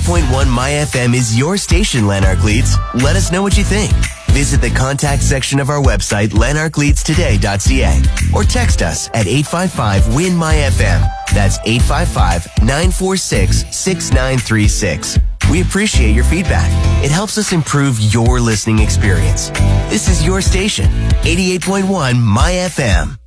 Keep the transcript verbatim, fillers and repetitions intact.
point one My F M is your station, Lanark Leeds. Let us know what you think. Visit the contact section of our website, lanark leeds today dot c a, or text us at eight five five, W I N, M Y F M. That's eight five five, nine four six, six nine three six. We appreciate your feedback. It helps us improve your listening experience. This is your station, eighty-eight point one My F M.